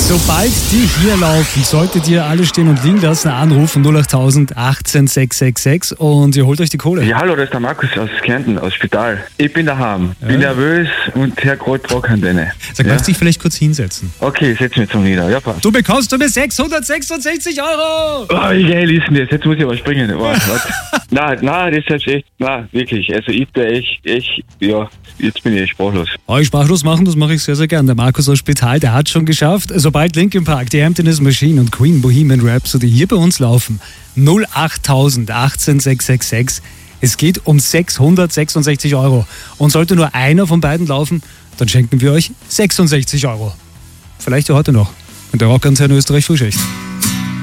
Sobald die hier laufen, solltet ihr alle stehen und liegen lassen. Anrufen 08000 18 666 und ihr holt euch die Kohle. Ja, hallo, das ist der Markus aus Kärnten, aus Spital. Ich bin daheim, bin nervös und Herr gerade trocken denne. Sag, magst du dich vielleicht kurz hinsetzen? Okay, setz mich zum Nieder, ja passt. Du bekommst von mir 666 €! Oh, wie geil ist denn das? Jetzt muss ich aber springen. Oh, nein, das ist jetzt echt, nein, wirklich. Also ich bin echt, ja, jetzt bin ich sprachlos. Euch sprachlos machen, das mache ich sehr, sehr gern. Der Markus aus Spital, der hat schon geschafft. Sobald Linkin Park, die Emptiness Machine und Queen Bohemian Rhapsody hier bei uns laufen, 08000 18 666. Es geht um 666 €. Und sollte nur einer von beiden laufen, dann schenken wir euch 66 €. Vielleicht ja heute noch. Und der Rockkonzern Österreich Frühschicht.